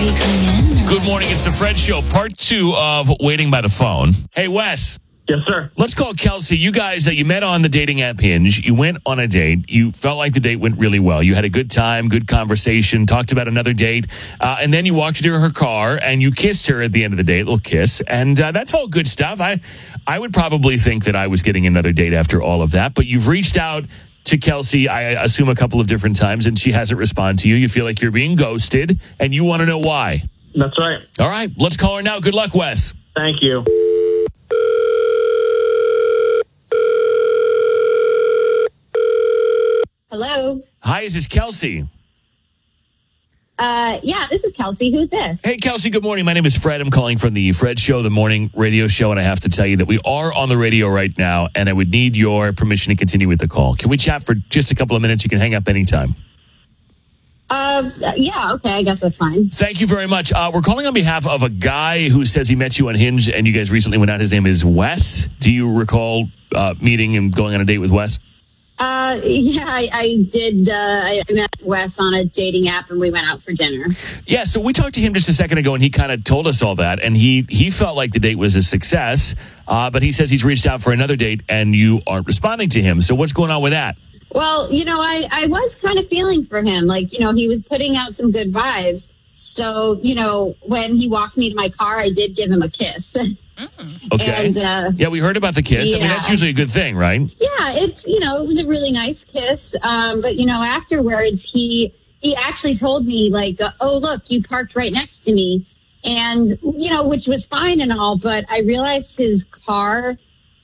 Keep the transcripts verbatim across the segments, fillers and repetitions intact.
Are you coming in? Good morning. It's the Fred Show, part two of Waiting by the Phone. Hey, Wes. Yes, sir. Let's call Kelsey. You guys, uh, you met on the dating app Hinge. You went on a date. You felt like the date went really well. You had a good time, good conversation, talked about another date. Uh, and then you walked into her car and you kissed her at the end of the date, a little kiss. And uh, that's all good stuff. I, I would probably think that I was getting another date after all of that. But you've reached out to Kelsey, I assume, a couple of different times, and she hasn't responded to you. You feel like you're being ghosted, and you want to know why. That's right. All right, let's call her now. Good luck, Wes. Thank you. Hello. Hi, is this Kelsey? Uh, yeah, this is Kelsey. Who's this? Hey, Kelsey, good morning. My name is Fred. I'm calling from the Fred Show, the morning radio show, and I have to tell you that we are on the radio right now, and I would need your permission to continue with the call. Can we chat for just a couple of minutes? You can hang up anytime. Uh, yeah, okay, I guess that's fine. Thank you very much. Uh, we're calling on behalf of a guy who says he met you on Hinge, and you guys recently went out. His name is Wes. Do you recall uh, meeting and going on a date with Wes? Uh, yeah, I, I did. Uh, I met Wes on a dating app, and we went out for dinner. Yeah, so we talked to him just a second ago, and he kind of told us all that, and he he felt like the date was a success, uh, but he says he's reached out for another date, and you aren't responding to him. So what's going on with that? Well, you know, I, I was kind of feeling for him. Like, you know, he was putting out some good vibes. So, you know, when he walked me to my car, I did give him a kiss. Okay. And, uh, yeah, we heard about the kiss. yeah. I mean, that's usually a good thing, right? Yeah, it's, you know, it was a really nice kiss. Um, but, you know, afterwards, he he actually told me, like, uh, oh, look, you parked right next to me. And, you know, which was fine and all, but I realized his car,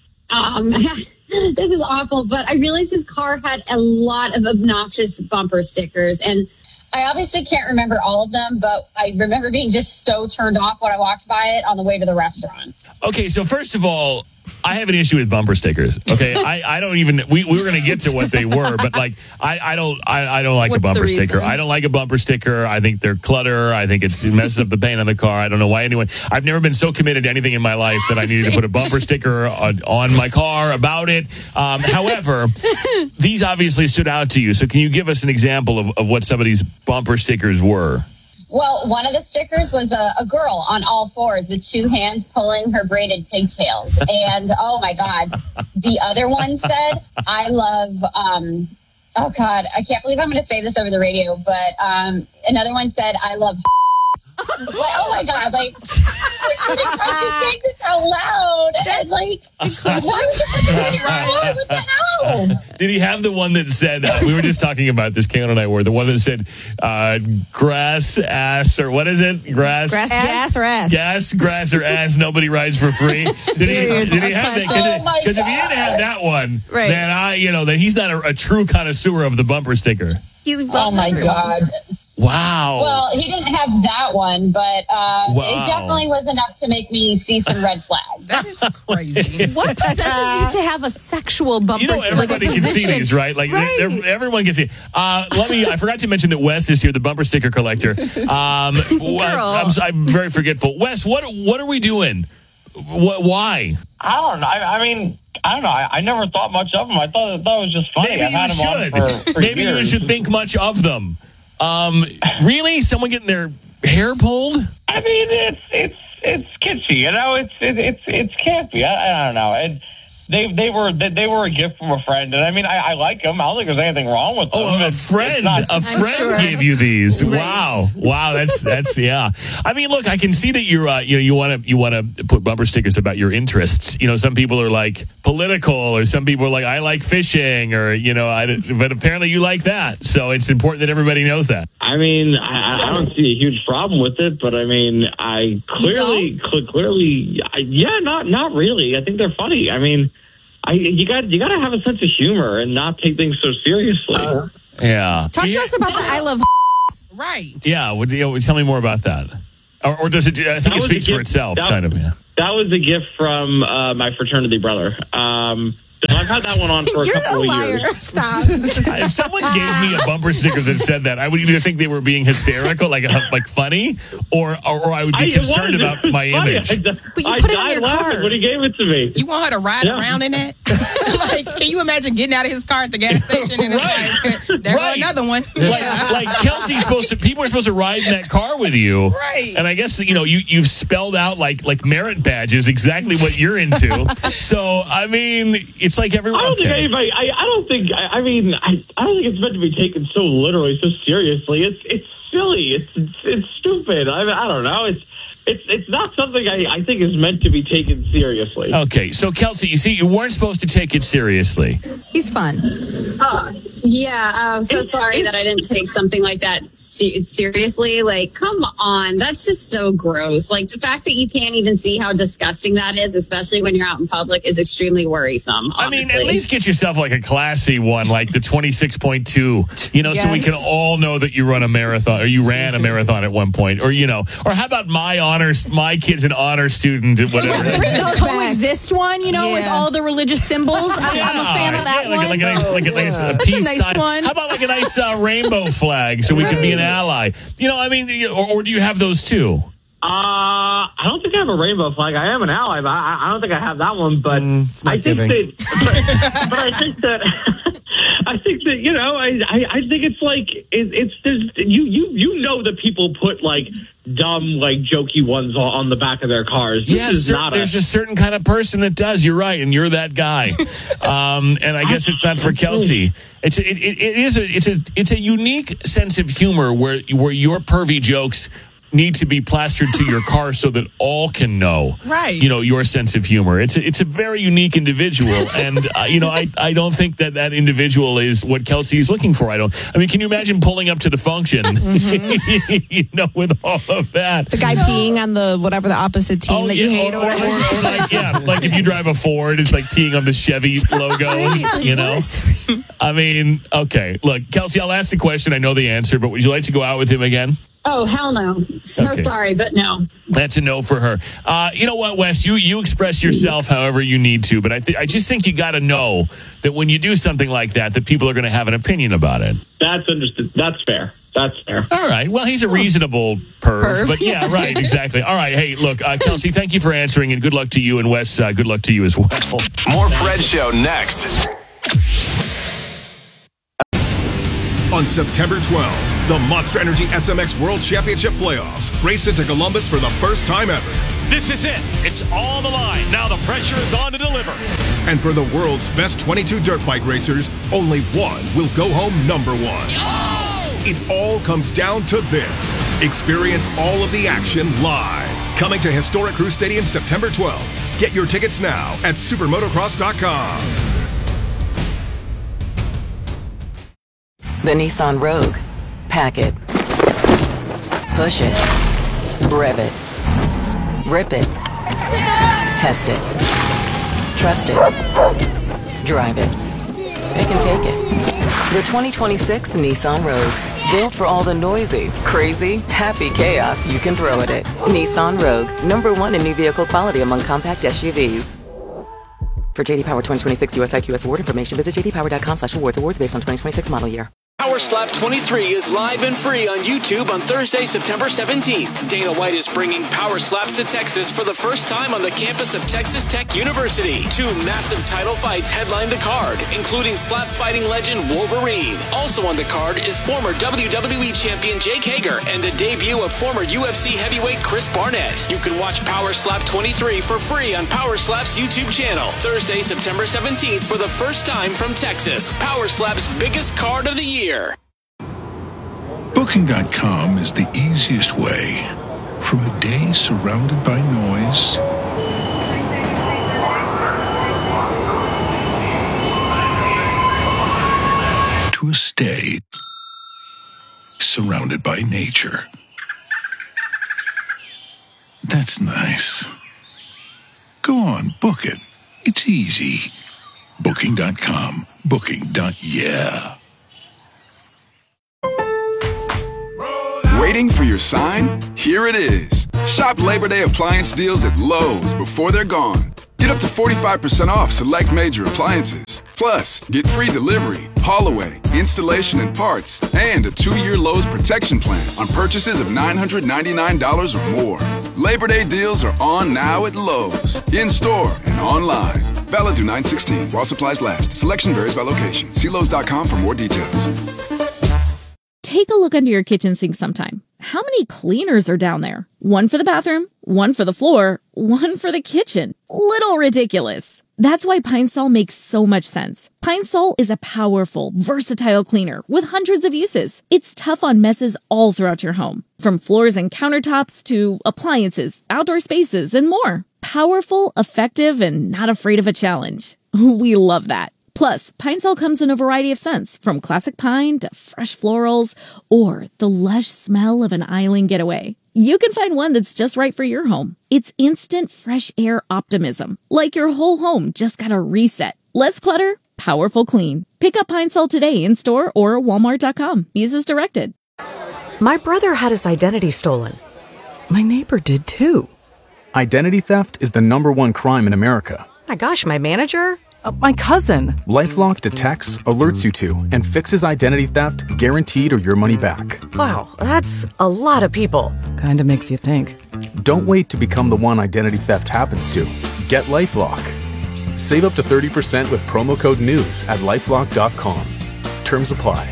um, this is awful, but I realized his car had a lot of obnoxious bumper stickers. And I obviously can't remember all of them, but I remember being just so turned off when I walked by it on the way to the restaurant. Okay, so first of all, I have an issue with bumper stickers. Okay, I, I don't even we, we were going to get to what they were, but like I, I don't I, I don't like What's a bumper the sticker. reason? I don't like a bumper sticker. I think they're clutter. I think it's it messes up the paint on the car. I don't know why anyone. I've never been so committed to anything in my life that I needed to put a bumper sticker on, on my car about it. Um, however, these obviously stood out to you. So can you give us an example of, of what some of these bumper stickers were? Well, one of the stickers was a, a girl on all fours with two hands pulling her braided pigtails. And, oh, my God. The other one said, I love, um, oh, God, I can't believe I'm going to say this over the radio, but um, another one said, I love like, oh, my God. Like, which would have you saying this out loud? And, like, why would you put this wrong? What the hell? Did he have the one that said, uh, we were just talking about this, Karen and I were, the one that said uh, grass, ass, or what is it? Grass, Grass, gas, or ass? Gas, grass, or ass, nobody rides for free. Did he, did he have that? Oh, my Because if he didn't have that one, Right. then I, you know, then he's not a, a true connoisseur of the bumper sticker. He Oh, loves my everyone. God. Wow. Well, he didn't have that one, but uh, Wow. it definitely was enough to make me see some red flags. That is crazy. What possesses you to have a sexual bumper? You know, sticker, like a everybody can see position? these, right? Like, Right. they're- everyone can see. Uh, let me. I forgot to mention that Wes is here, the bumper sticker collector. Um, I, I'm, I'm very forgetful. Wes, what what are we doing? What? Why? I don't know. I, I mean, I don't know. I, I never thought much of them. I thought, thought it was just funny. Maybe I've had you them should. on for, for Maybe years. you should think much of them. Um, really? Someone getting their hair pulled? I mean, it's it's it's kitschy. You know, it's it, it's it's campy. I, I don't know. And they they were they, they were a gift from a friend, and I mean, I, I like them. I don't think there's anything wrong with them. Oh, a It's- friend, it's not- a friend sure. gave you these. Right. Wow, wow, that's that's yeah. I mean, look, I can see that you're, uh, you know, you want to you want to put bumper stickers about your interests. You know, some people are like political, or some people are like, I like fishing, or you know, I. But apparently, you like that, so it's important that everybody knows that. I mean, I, I don't see a huge problem with it, but I mean, I clearly, cl- clearly, I, yeah, not not really. I think they're funny. I mean, I you got you got to have a sense of humor and not take things so seriously. Uh, Yeah. Talk to yeah. us about the I love. Right. Yeah. Would you know, tell me more about that? Or, or does it? I think That it was speaks a for gift- itself, that- kind of. Yeah. That was a gift from uh, my fraternity brother. Um, so I'm I've had that one on for a You're couple a of liar. years. Stop. If someone gave me a bumper sticker that said that, I would either think they were being hysterical, like uh, like funny, or or, or I would be I, it concerned was. about It was my funny. image. I, But you I put it on died your laughing car. when he gave it to me. You want her to ride Yeah. around in that? Like, can you imagine getting out of his car at the gas station and Right. it's like, there Right. go another one. Like, like Kelsey's supposed to, people are supposed to ride in that car with you, Right. And I guess you know you you've spelled out like like merit badges exactly what you're into. So I mean, it's like everyone. I don't think okay. anybody. I, I don't think. I, I mean, I, I don't think it's meant to be taken so literally, so seriously. It's it's silly. It's it's, it's stupid. I, I don't know. It's it's it's not something I, I think is meant to be taken seriously. Okay, so Kelsey, you see, you weren't supposed to take it seriously. He's fun. Oh, yeah. I'm so sorry that I didn't take something like that se- seriously. Like, come on. That's just so gross. Like, the fact that you can't even see how disgusting that is, especially when you're out in public, is extremely worrisome. I mean, at honestly. least get yourself like a classy one, like the twenty-six point two, you know, so we Yes. can all know that you run a marathon or you ran a marathon at one point, or, you know, or how about my honors, my kid's an honor student, whatever. The coexist one, you know, with Yeah. all the religious symbols. I'm, Yeah, I'm a fan of that yeah, like, one. Like a nice, like a, like a, a That's a peace nice sign. one. How about like a nice uh, rainbow flag so we can be an ally? You know, I mean, or, or do you have those too? Uh, I don't think I have a rainbow flag. I am an ally, but I, I don't think I have that one. But it's not I think giving. that, but, but I think that, I think that you know, I, I, I think it's like it, it's there's you you you know that people put like dumb like jokey ones on, on the back of their cars. This Yes, is cer- not there's a, a certain kind of person that does. You're right, and you're that guy. Um, and I guess it's not for Kelsey. It's a, it, it, it is a it's a it's a unique sense of humor where where your pervy jokes need to be plastered to your car so that all can know, Right. you know, your sense of humor. It's a, it's a very unique individual, and uh, you know, I I don't think that that individual is what Kelsey is looking for. I don't. I mean, can you imagine pulling up to the function, you know, with all of that? The guy peeing on the whatever the opposite team Oh, that yeah, you hate or, or, or, whatever. or, or like, yeah, like if you drive a Ford, it's like peeing on the Chevy logo, you know? I mean, okay, look, Kelsey, I'll ask the question. I know the answer, but would you like to go out with him again? Oh, hell no. So Okay. sorry, but no. That's a no for her. Uh, you know what, Wes? You you express yourself however you need to, but I th- I just think you got to know that when you do something like that, that people are going to have an opinion about it. that's understood. That's fair. That's fair. All right. Well, he's a reasonable perv, Perv. but yeah, right, exactly. All right. Hey, look, uh, Kelsey, thank you for answering, and good luck to you, and Wes, uh, good luck to you as well. More Fred Show next. On September twelfth, the Monster Energy S M X World Championship Playoffs race into Columbus for the first time ever. This is it. It's all on the line. Now the pressure is on to deliver. And for the world's best twenty-two dirt bike racers, only one will go home number one. It all comes down to this. Experience all of the action live. Coming to Historic Crew Stadium September twelfth. Get your tickets now at supermotocross dot com. The Nissan Rogue. Pack it. Push it. Rev it. Rip it. Test it. Trust it. Drive it. Pick and take it. The twenty twenty-six Nissan Rogue. Built for all the noisy, crazy, happy chaos you can throw at it. Nissan Rogue. Number one in new vehicle quality among compact S U Vs. For J D Power twenty twenty-six U S I Q S award information, visit j d power dot com slash awards. Awards based on twenty twenty-six model year. Power Slap twenty-three is live and free on YouTube on Thursday, September seventeenth. Dana White is bringing Power Slaps to Texas for the first time on the campus of Texas Tech University. Two massive title fights headline the card, including slap fighting legend Wolverine. Also on the card is former W W E champion Jake Hager and the debut of former U F C heavyweight Chris Barnett. You can watch Power Slap twenty-three for free on Power Slap's YouTube channel. Thursday, September seventeenth for the first time from Texas. Power Slap's biggest card of the year. Booking dot com is the easiest way. From a day surrounded by noise to a stay surrounded by nature. That's nice. Go on, book it. It's easy. Booking dot com. Booking. Yeah. Waiting for your sign? Here it is. Shop Labor Day appliance deals at Lowe's before they're gone. Get Get up to forty-five percent off select major appliances. Plus, get free delivery, haul away, installation and parts, and a two-year Lowe's protection plan on purchases of nine hundred ninety-nine dollars or more. Labor Day deals are on now at Lowe's, in-store and online. Valid through nine sixteen while supplies last. Selection varies by location. See Lowe's dot com for more details. Take a look under your kitchen sink sometime. How many cleaners are down there? One for the bathroom, one for the floor, one for the kitchen. Little ridiculous. That's why Pine Sol makes so much sense. Pine Sol is a powerful, versatile cleaner with hundreds of uses. It's tough on messes all throughout your home, from floors and countertops to appliances, outdoor spaces, and more. Powerful, effective, and not afraid of a challenge. We love that. Plus, Pine Sol comes in a variety of scents, from classic pine to fresh florals or the lush smell of an island getaway. You can find one that's just right for your home. It's instant fresh air optimism, like your whole home just got a reset. Less clutter, powerful clean. Pick up Pine Sol today in store or walmart dot com. Use as directed. My brother had his identity stolen. My neighbor did too. Identity theft is the number one crime in America. My gosh, my manager? Uh, my cousin. LifeLock detects, alerts you to, and fixes identity theft guaranteed or your money back. Wow, that's a lot of people. Kinda makes you think. Don't wait to become the one identity theft happens to. Get LifeLock. Save up to thirty percent with promo code NEWS at lifelock dot com. Terms apply.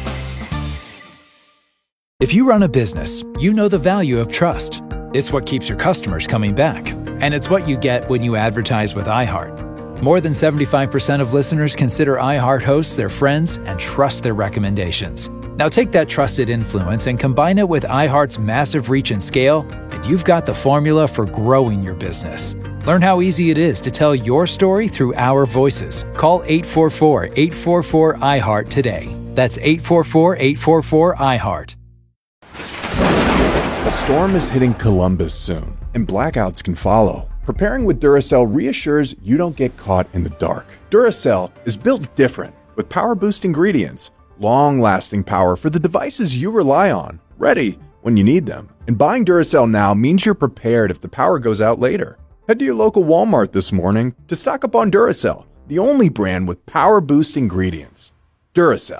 If you run a business, you know the value of trust. It's what keeps your customers coming back. And it's what you get when you advertise with iHeart. More than seventy-five percent of listeners consider iHeart hosts their friends and trust their recommendations. Now take that trusted influence and combine it with iHeart's massive reach and scale, and you've got the formula for growing your business. Learn how easy it is to tell your story through our voices. Call eight four four, eight four four, iHeart today. That's eight four four, eight four four, iHeart. A storm is hitting Columbus soon, and blackouts can follow. Preparing with Duracell reassures you don't get caught in the dark. Duracell is built different, with power boost ingredients, long-lasting power for the devices you rely on, ready when you need them. And buying Duracell now means you're prepared if the power goes out later. Head to your local Walmart this morning to stock up on Duracell, the only brand with power boost ingredients. Duracell.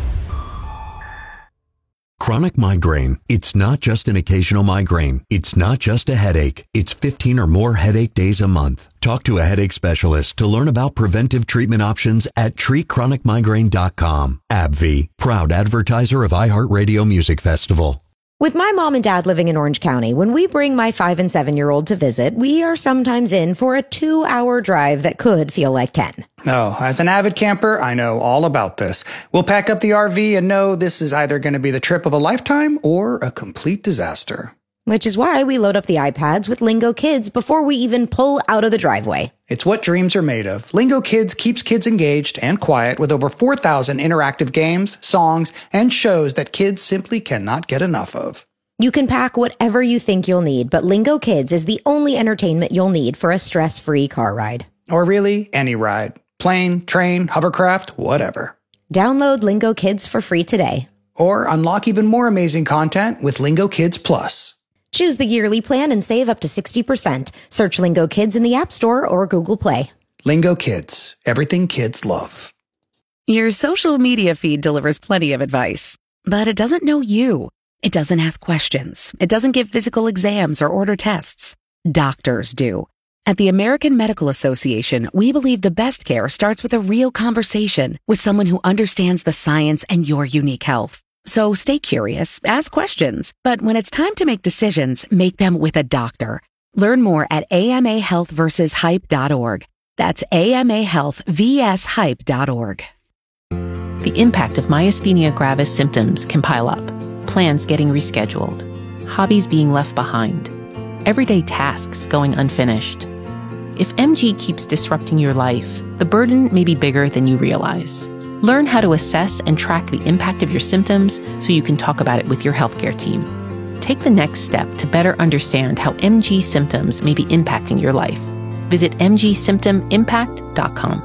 Chronic migraine. It's not just an occasional migraine. It's not just a headache. It's fifteen or more headache days a month. Talk to a headache specialist to learn about preventive treatment options at treat chronic migraine dot com. AbbVie, proud advertiser of iHeartRadio Music Festival. With my mom and dad living in Orange County, when we bring my five and seven year old to visit, we are sometimes in for a two hour drive that could feel like ten. Oh, as an avid camper, I know all about this. We'll pack up the R V and know this is either going to be the trip of a lifetime or a complete disaster. Which is why we load up the iPads with Lingo Kids before we even pull out of the driveway. It's what dreams are made of. Lingo Kids keeps kids engaged and quiet with over four thousand interactive games, songs, and shows that kids simply cannot get enough of. You can pack whatever you think you'll need, but Lingo Kids is the only entertainment you'll need for a stress-free car ride. Or really, any ride. Plane, train, hovercraft, whatever. Download Lingo Kids for free today. Or unlock even more amazing content with Lingo Kids Plus. Choose the yearly plan and save up to sixty percent. Search Lingo Kids in the App Store or Google Play. Lingo Kids. Everything kids love. Your social media feed delivers plenty of advice, but it doesn't know you. It doesn't ask questions. It doesn't give physical exams or order tests. Doctors do. At the American Medical Association, we believe the best care starts with a real conversation with someone who understands the science and your unique health. So stay curious, ask questions, but when it's time to make decisions, make them with a doctor. Learn more at A M A health versus hype dot org. That's A M A health versus hype dot org. The impact of myasthenia gravis symptoms can pile up. Plans getting rescheduled. Hobbies being left behind. Everyday tasks going unfinished. If M G keeps disrupting your life, the burden may be bigger than you realize. Learn how to assess and track the impact of your symptoms so you can talk about it with your healthcare team. Take the next step to better understand how M G symptoms may be impacting your life. Visit m g symptom impact dot com.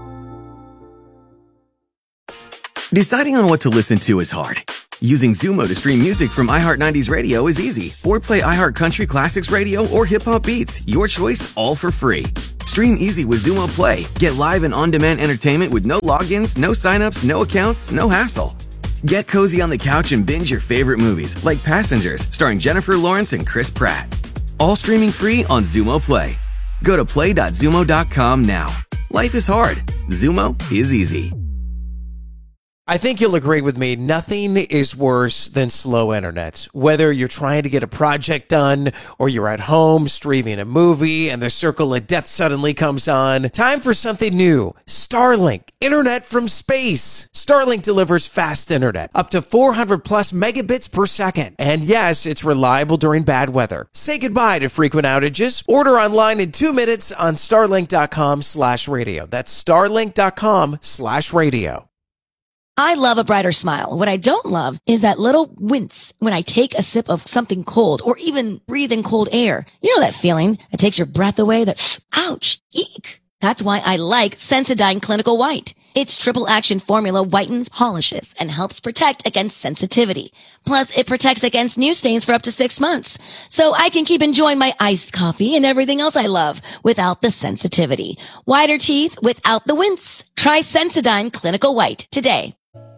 Deciding on what to listen to is hard. Using Zumo to stream music from iHeart nineties Radio is easy. Or play iHeart Country Classics Radio or Hip Hop Beats. Your choice, all for free. Stream easy with Xumo Play. Get live and on-demand entertainment with no logins, no signups, no accounts, no hassle. Get cozy on the couch and binge your favorite movies, like Passengers, starring Jennifer Lawrence and Chris Pratt. All streaming free on Xumo Play. Go to play dot xumo dot com now. Life is hard. Xumo is easy. I think you'll agree with me, nothing is worse than slow internet. Whether you're trying to get a project done or you're at home streaming a movie and the circle of death suddenly comes on, time for something new. Starlink, internet from space. Starlink delivers fast internet, up to four hundred plus megabits per second. And yes, it's reliable during bad weather. Say goodbye to frequent outages. Order online in two minutes on starlink dot com slash radio. That's starlink dot com slash radio. I love a brighter smile. What I don't love is that little wince when I take a sip of something cold or even breathe in cold air. You know that feeling that takes your breath away? That, ouch, eek. That's why I like Sensodyne Clinical White. Its triple action formula whitens, polishes, and helps protect against sensitivity. Plus, it protects against new stains for up to six months. So I can keep enjoying my iced coffee and everything else I love without the sensitivity. Whiter teeth without the wince. Try Sensodyne Clinical White today.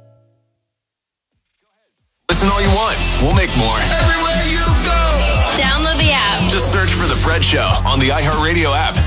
Listen all you want. We'll make more. Everywhere you go. Download the app. Just search for The Fred Show on the iHeartRadio app,